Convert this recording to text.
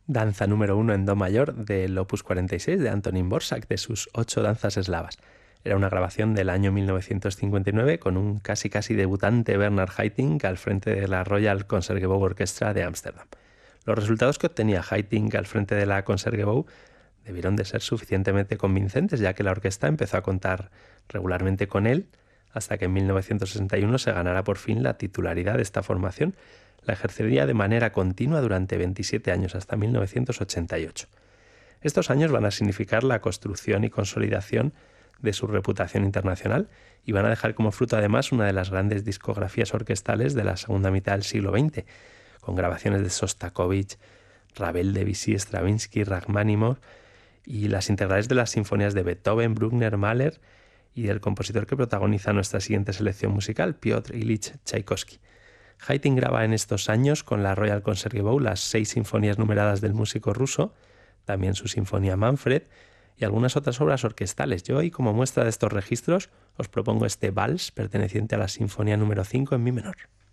Danza número 1 en do mayor del Opus 46 de Antonín Dvořák, de sus 8 danzas eslavas. Era una grabación del año 1959 con un casi debutante Bernard Haitink al frente de la Royal Concertgebouw Orchestra de Ámsterdam. Los resultados que obtenía Haitink al frente de la Concertgebouw debieron de ser suficientemente convincentes, ya que la orquesta empezó a contar regularmente con él hasta que en 1961 se ganara por fin la titularidad de esta formación. La ejercería de manera continua durante 27 años, hasta 1988. Estos años van a significar la construcción y consolidación de su reputación internacional y van a dejar como fruto además una de las grandes discografías orquestales de la segunda mitad del siglo XX, con grabaciones de Sostakovich, Ravel, Debussy, Stravinsky, Rachmaninoff y las integrales de las sinfonías de Beethoven, Bruckner, Mahler y del compositor que protagoniza nuestra siguiente selección musical, Piotr Ilich Tchaikovsky. Haitink graba en estos años con la Royal Concertgebouw las 6 sinfonías numeradas del músico ruso, también su sinfonía Manfred y algunas otras obras orquestales. Yo hoy, como muestra de estos registros, os propongo este vals perteneciente a la sinfonía número 5 en mi menor.